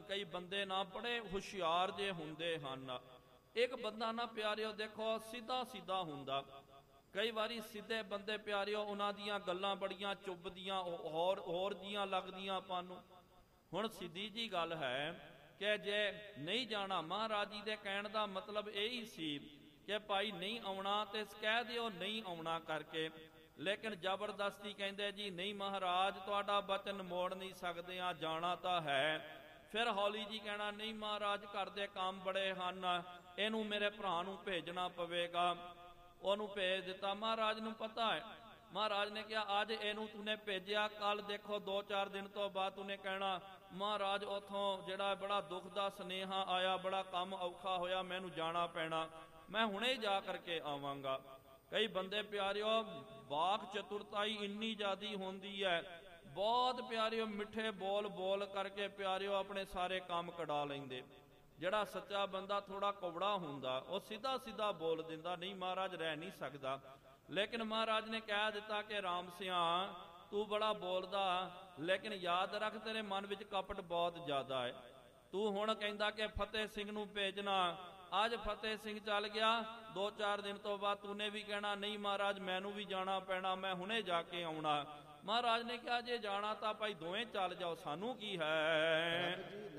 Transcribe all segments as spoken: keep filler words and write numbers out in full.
ਕਈ ਬੰਦੇ ਨਾ ਬੜੇ ਹੁਸ਼ਿਆਰ ਜੇ ਹੁੰਦੇ ਹਨ। ਇੱਕ ਬੰਦਾ ਨਾ ਪਿਆਰਿਓ ਦੇਖੋ ਸਿੱਧਾ ਸਿੱਧਾ ਹੁੰਦਾ, ਕਈ ਵਾਰੀ ਸਿੱਧੇ ਬੰਦੇ ਪਿਆਰਿਓ ਉਹਨਾਂ ਦੀਆਂ ਗੱਲਾਂ ਬੜੀਆਂ ਚੁੱਭਦੀਆਂ, ਹੋਰ ਹੋਰ ਜੀਆਂ ਲੱਗਦੀਆਂ ਆਪਾਂ ਨੂੰ। ਹੁਣ ਸਿੱਧੀ ਜੀ ਗੱਲ ਹੈ ਕਿ ਜੇ ਨਹੀਂ ਜਾਣਾ, ਮਹਾਰਾਜ ਜੀ ਦੇ ਕਹਿਣ ਦਾ ਮਤਲਬ ਇਹੀ ਸੀ ਕਿ ਭਾਈ ਨਹੀਂ ਆਉਣਾ ਤੇ ਕਹਿ ਦਿਓ ਨਹੀਂ ਆਉਣਾ ਕਰਕੇ, ਲੇਕਿਨ ਜ਼ਬਰਦਸਤੀ ਕਹਿੰਦੇ ਜੀ ਨਹੀਂ ਮਹਾਰਾਜ ਤੁਹਾਡਾ ਬਚਨ ਮੋੜ ਨਹੀਂ ਸਕਦੇ ਆ, ਜਾਣਾ ਤਾਂ ਹੈ। ਫਿਰ ਹੌਲੀ ਜੀ ਕਹਿਣਾ ਨਹੀਂ ਮਹਾਰਾਜ ਘਰ ਦੇ ਕੰਮ ਬੜੇ ਹਨ, ਇਹਨੂੰ ਮੇਰੇ ਭਰਾ ਨੂੰ ਭੇਜਣਾ ਪਵੇਗਾ। ਉਹਨੂੰ ਭੇਜ ਦਿੱਤਾ। ਮਹਾਰਾਜ ਨੂੰ ਪਤਾ ਹੈ, ਮਹਾਰਾਜ ਨੇ ਕਿਹਾ ਅੱਜ ਇਹਨੂੰ ਤੂਨੇ ਭੇਜਿਆ, ਕੱਲ ਦੇਖੋ ਦੋ ਚਾਰ ਦਿਨ ਤੋਂ ਬਾਅਦ ਤੂਨੇ ਕਹਿਣਾ ਮਹਾਰਾਜ ਉਥੋਂ ਜਿਹੜਾ ਬੜਾ ਦੁੱਖ ਦਾ ਸੁਨੇਹਾ ਆਇਆ, ਬੜਾ ਕੰਮ ਔਖਾ ਹੋਇਆ, ਮੈਨੂੰ ਜਾਣਾ ਪੈਣਾ, ਮੈਂ ਹੁਣੇ ਜਾ ਕਰਕੇ ਆਵਾਂਗਾ। ਕਈ ਬੰਦੇ ਪਿਆਰਿਓ ਵਾਕ ਚਤੁਰਤਾਈ ਇੰਨੀ ਜ਼ਿਆਦੀ ਹੁੰਦੀ ਹੈ, ਬਹੁਤ ਪਿਆਰਿਓ ਮਿੱਠੇ ਬੋਲ ਬੋਲ ਕਰਕੇ ਪਿਆਰਿਓ ਆਪਣੇ ਸਾਰੇ ਕੰਮ ਕਢਾ ਲੈਂਦੇ। ਜਿਹੜਾ ਸੱਚਾ ਬੰਦਾ ਥੋੜਾ ਕੌੜਾ ਹੁੰਦਾ ਉਹ ਸਿੱਧਾ ਸਿੱਧਾ ਬੋਲ ਦਿੰਦਾ, ਨਹੀਂ ਮਹਾਰਾਜ ਰਹਿ ਨਹੀਂ ਸਕਦਾ। ਲੇਕਿਨ ਮਹਾਰਾਜ ਨੇ ਕਹਿ ਦਿੱਤਾ ਕਿ ਰਾਮ ਸਿਆ ਤੂੰ ਬੜਾ ਬੋਲਦਾ, ਲੇਕਿਨ ਯਾਦ ਰੱਖ ਤੇਰੇ ਮਨ ਵਿੱਚ ਕਪਟ ਬਹੁਤ ਜ਼ਿਆਦਾ ਹੈ। ਤੂੰ ਹੁਣ ਕਹਿੰਦਾ ਕਿ ਫਤਿਹ ਸਿੰਘ ਨੂੰ ਭੇਜਣਾ, ਅੱਜ ਫਤਿਹ ਸਿੰਘ ਚੱਲ ਗਿਆ, ਦੋ ਚਾਰ ਦਿਨ ਤੋਂ ਬਾਅਦ ਤੂਨੇ ਵੀ ਕਹਿਣਾ ਨਹੀਂ ਮਹਾਰਾਜ ਮੈਨੂੰ ਵੀ ਜਾਣਾ ਪੈਣਾ, ਮੈਂ ਹੁਣੇ ਜਾ ਕੇ ਆਉਣਾ। ਮਹਾਰਾਜ ਨੇ ਕਿਹਾ ਜੇ ਜਾਣਾ ਤਾਂ ਭਾਈ ਦੋਵੇਂ ਚੱਲ ਜਾਓ, ਸਾਨੂੰ ਕੀ ਹੈ।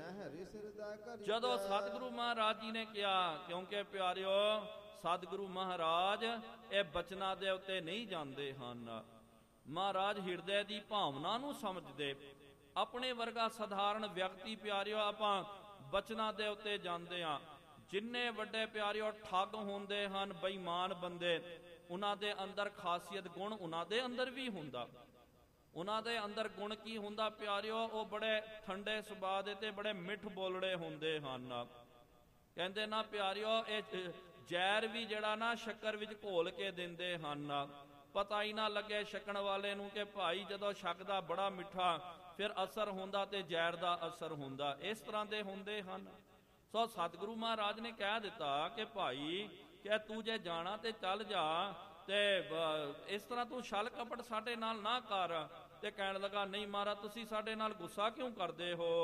ਜਦੋਂ ਸਤਿਗੁਰੂ ਮਹਾਰਾਜ ਜੀ ਨੇ ਕਿਹਾ, ਕਿਉਂਕਿ ਪਿਆਰਿਓ ਸਤਿਗੁਰੂ ਮਹਾਰਾਜ ਇਹ ਬਚਨਾਂ ਦੇ ਉੱਤੇ ਨਹੀਂ ਜਾਂਦੇ ਹਨ, ਮਹਾਰਾਜ ਹਿਰਦੇ ਦੀ ਭਾਵਨਾ ਨੂੰ ਸਮਝਦੇ। ਆਪਣੇ ਵਰਗਾ ਸਧਾਰਨ ਵਿਅਕਤੀ ਪਿਆਰਿਓ ਆਪਾਂ ਬਚਨਾਂ ਦੇ ਉੱਤੇ ਜਾਂਦੇ ਆ। ਜਿੰਨੇ ਵੱਡੇ ਪਿਆਰਿਓ ਠੱਗ ਹੁੰਦੇ ਹਨ, ਬੇਈਮਾਨ ਬੰਦੇ, ਉਹਨਾਂ ਦੇ ਅੰਦਰ ਖਾਸੀਅਤ ਗੁਣ ਉਹਨਾਂ ਦੇ ਅੰਦਰ ਵੀ ਹੁੰਦਾ। ਉਹਨਾਂ ਦੇ ਅੰਦਰ ਗੁਣ ਕੀ ਹੁੰਦਾ ਪਿਆਰਿਓ, ਉਹ ਬੜੇ ਠੰਡੇ ਸੁਭਾਅ ਦੇ ਤੇ ਬੜੇ ਮਿੱਠ ਬੋਲੜੇ ਹੁੰਦੇ ਹਨ। ਕਹਿੰਦੇ ਨਾ ਪਿਆਰਿਓ ਇਹ ਜ਼ਹਿਰ ਵੀ ਜਿਹੜਾ ਨਾ ਸ਼ੱਕਰ ਵਿੱਚ ਘੋਲ ਕੇ ਦਿੰਦੇ ਹਨ, ਪਤਾ ਹੀ ਨਾ ਲੱਗੇ ਛਕਣ ਵਾਲੇ ਨੂੰ ਕਿ ਭਾਈ ਜਦੋਂ ਛਕਦਾ ਬੜਾ ਮਿੱਠਾ, ਫਿਰ ਅਸਰ ਹੁੰਦਾ ਤੇ ਜ਼ਹਿਰ ਦਾ ਅਸਰ ਹੁੰਦਾ, ਇਸ ਤਰ੍ਹਾਂ ਦੇ ਹੁੰਦੇ ਹਨ। ਸੋ ਸਤਿਗੁਰੂ ਮਹਾਰਾਜ ਨੇ ਕਹਿ ਦਿੱਤਾ ਕਿ ਭਾਈ ਕਿ ਤੂੰ ਜੇ ਜਾਣਾ ਤੇ ਚੱਲ ਜਾ, ਤੇ ਇਸ ਤਰ੍ਹਾਂ ਤੂੰ ਛਲ ਕਪਟ ਸਾਡੇ ਨਾਲ ਨਾ ਕਰ। ਤੇ ਕਹਿਣ ਲੱਗਾ ਨਹੀਂ ਮਹਾਰਾਜ ਤੁਸੀਂ ਸਾਡੇ ਨਾਲ ਗੁੱਸਾ ਕਿਉਂ ਕਰਦੇ ਹੋ,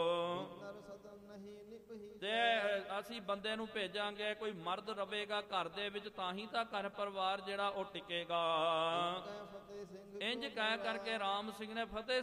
ਤੇ ਅਸੀਂ ਬੰਦੇ ਨੂੰ ਭੇਜਾਂਗੇ, ਕੋਈ ਮਰਦ ਰਵੇਗਾ ਘਰ ਦੇ ਵਿੱਚ ਤਾਂ ਹੀ ਤਾਂ ਘਰ ਪਰਿਵਾਰ ਜਿਹੜਾ ਉਹ ਟਿਕੇਗਾ। ਇੰਜ ਕਹਿ ਕਰਕੇ ਰਾਮ ਸਿੰਘ ਨੇ ਫਤਿਹ